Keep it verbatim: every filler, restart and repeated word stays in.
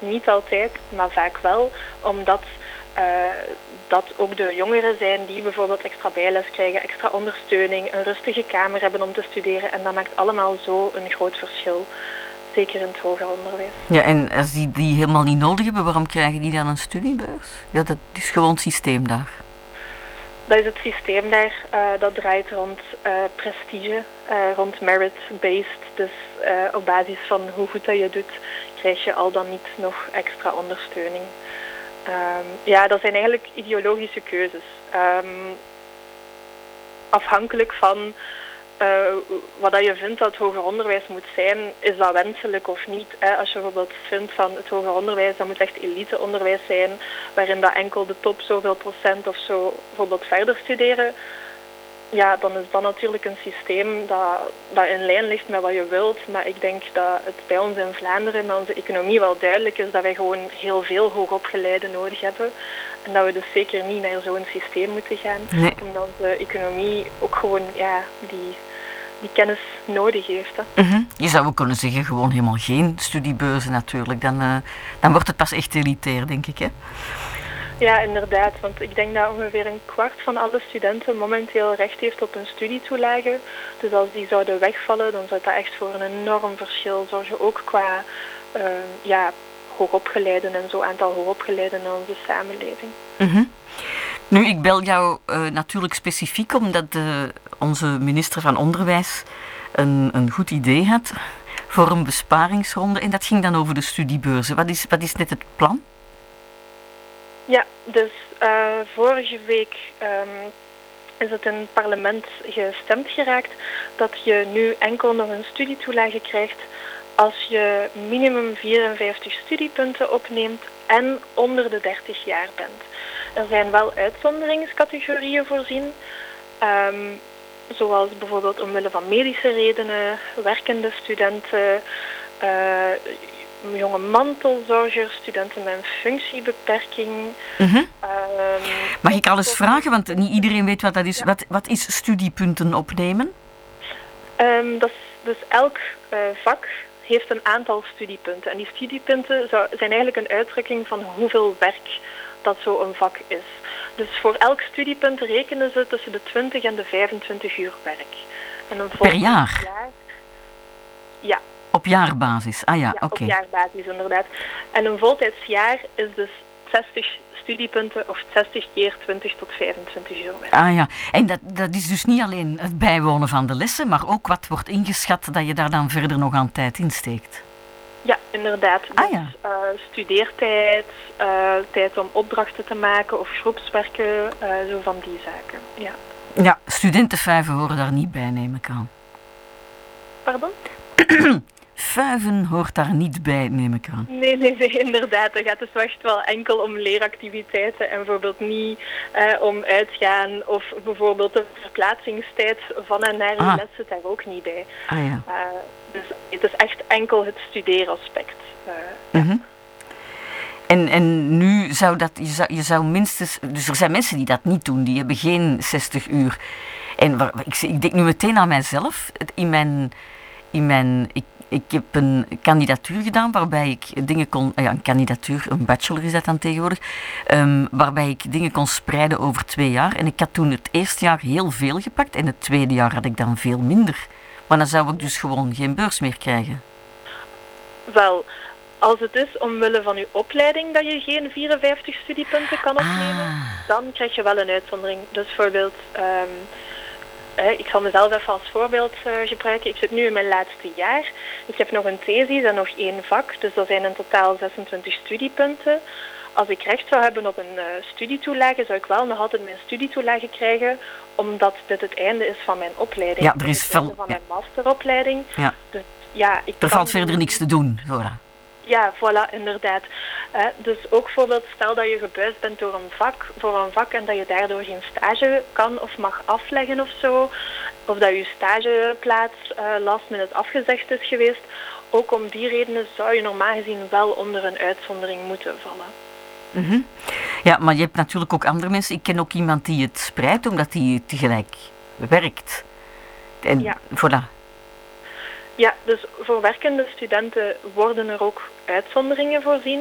niet altijd, maar vaak wel, omdat uh, dat ook de jongeren zijn die bijvoorbeeld extra bijles krijgen, extra ondersteuning, een rustige kamer hebben om te studeren. En dat maakt allemaal zo een groot verschil. Zeker in het hoger onderwijs. Ja, en als die die helemaal niet nodig hebben, waarom krijgen die dan een studiebeurs? Ja, dat is gewoon het systeem daar. Dat is het systeem daar. Uh, dat draait rond uh, prestige, uh, rond merit-based. Dus uh, op basis van hoe goed dat je doet, krijg je al dan niet nog extra ondersteuning. Um, ja, dat zijn eigenlijk ideologische keuzes. Um, afhankelijk van Uh, wat dat je vindt dat het hoger onderwijs moet zijn, is dat wenselijk of niet? Hè? Als je bijvoorbeeld vindt van het hoger onderwijs, dat moet echt eliteonderwijs zijn, waarin dat enkel de top zoveel procent of zo bijvoorbeeld verder studeren, ja, dan is dat natuurlijk een systeem dat, dat in lijn ligt met wat je wilt. Maar ik denk dat het bij ons in Vlaanderen, met onze economie, wel duidelijk is dat wij gewoon heel veel hoogopgeleiden nodig hebben. En dat we dus zeker niet naar zo'n systeem moeten gaan. Nee. Omdat de economie ook gewoon ja, die, die kennis nodig heeft. Hè. Mm-hmm. Je zou ook kunnen zeggen, gewoon helemaal geen studiebeurzen natuurlijk. Dan, uh, dan wordt het pas echt elitair, denk ik, hè? Ja, inderdaad. Want ik denk dat ongeveer een kwart van alle studenten momenteel recht heeft op een studietoelage. Dus als die zouden wegvallen, dan zou dat echt voor een enorm verschil zorgen. Ook qua uh, ja, hoogopgeleiden en zo, aantal hoogopgeleiden in onze samenleving. Mm-hmm. Nu, ik bel jou uh, natuurlijk specifiek omdat uh, onze minister van Onderwijs een, een goed idee had voor een besparingsronde. En dat ging dan over de studiebeurzen. Wat is, wat is net het plan? Ja, dus uh, vorige week um, is het in het parlement gestemd geraakt dat je nu enkel nog een studietoelage krijgt als je minimum vierenvijftig studiepunten opneemt en onder de dertig jaar bent. Er zijn wel uitzonderingscategorieën voorzien, um, zoals bijvoorbeeld omwille van medische redenen, werkende studenten, uh, jonge mantelzorgers, studenten met een functiebeperking. Mm-hmm. Um, Mag ik alles vragen, want niet iedereen weet wat dat is. Ja. Wat, wat is studiepunten opnemen? Um, dat is, dus elk uh, vak heeft een aantal studiepunten. En die studiepunten zou, zijn eigenlijk een uitdrukking van hoeveel werk dat zo'n vak is. Dus voor elk studiepunt rekenen ze tussen de twintig en de vijfentwintig uur werk. En een per jaar? jaar? Ja. Op jaarbasis? Ah ja, ja oké. Okay. Op jaarbasis inderdaad. En een voltijdsjaar is dus zestig studiepunten of zestig keer twintig tot vijfentwintig uur werk. Ah ja, en dat, dat is dus niet alleen het bijwonen van de lessen, maar ook wat wordt ingeschat dat je daar dan verder nog aan tijd in steekt. Ja, inderdaad. Ah, ja. Dus, uh, studeertijd, uh, tijd om opdrachten te maken of groepswerken, uh, zo van die zaken. Ja, ja, studentenfuiven horen daar niet bij, neem ik aan. Pardon? Fuiven hoort daar niet bij, neem ik aan. Nee, nee, nee, inderdaad. Dat gaat dus echt wel enkel om leeractiviteiten en bijvoorbeeld niet uh, om uitgaan of bijvoorbeeld de verplaatsingstijd van en naar ah. de les zit daar ook niet bij. Ah, ja. Uh, dus het is echt enkel het studeeraspect. Uh, mm-hmm. En, en nu zou dat, je zou, je zou minstens, dus er zijn mensen die dat niet doen, die hebben geen zestig uur. En waar, ik, ik denk nu meteen aan mijzelf. In mijn, in mijn, ik, ik heb een kandidatuur gedaan waarbij ik dingen kon, ja, een kandidatuur, een bachelor is dat dan tegenwoordig, um, waarbij ik dingen kon spreiden over twee jaar. En ik had toen het eerste jaar heel veel gepakt en het tweede jaar had ik dan veel minder. Maar dan zou ik dus gewoon geen beurs meer krijgen. Wel, als het is omwille van uw opleiding dat je geen vierenvijftig studiepunten kan opnemen, ah. dan krijg je wel een uitzondering. Dus bijvoorbeeld, um, eh, ik zal mezelf even als voorbeeld uh, gebruiken. Ik zit nu in mijn laatste jaar. Ik heb nog een thesis en nog één vak, dus dat zijn in totaal zesentwintig studiepunten. Als ik recht zou hebben op een uh, studietoelage, zou ik wel nog altijd mijn studietoelage krijgen, omdat dit het einde is van mijn opleiding. Ja, er is het einde van ja. mijn masteropleiding. Ja. Dus, ja, ik er valt verder niks te doen. Voilà. Ja, voilà, inderdaad. Uh, dus ook bijvoorbeeld, stel dat je gebuist bent door een vak, voor een vak en dat je daardoor geen stage kan of mag afleggen of zo, of dat je stageplaats uh, last minute afgezegd is geweest, ook om die redenen zou je normaal gezien wel onder een uitzondering moeten vallen. Mm-hmm. Ja, maar je hebt natuurlijk ook andere mensen. Ik ken ook iemand die het spreidt, omdat hij tegelijk werkt. En ja. Voilà. Ja, dus voor werkende studenten worden er ook uitzonderingen voorzien.